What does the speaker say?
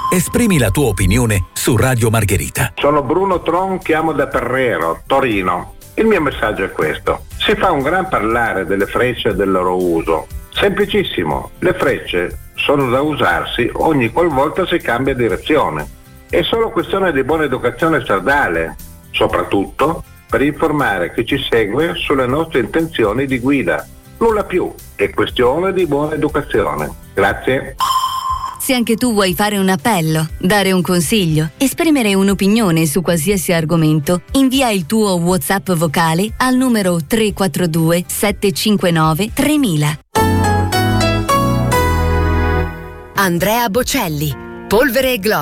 Esprimi la tua opinione su Radio Margherita. Sono Bruno Tron, chiamo da Perrero, Torino. Il mio messaggio è questo. Si fa un gran parlare delle frecce e del loro uso. Semplicissimo, le frecce sono da usarsi ogni qualvolta si cambia direzione. È solo questione di buona educazione stradale, soprattutto per informare chi ci segue sulle nostre intenzioni di guida. Nulla più, è questione di buona educazione. Grazie. Se anche tu vuoi fare un appello, dare un consiglio, esprimere un'opinione su qualsiasi argomento, invia il tuo WhatsApp vocale al numero 342 759 3000. Andrea Bocelli, Polvere e Gloria.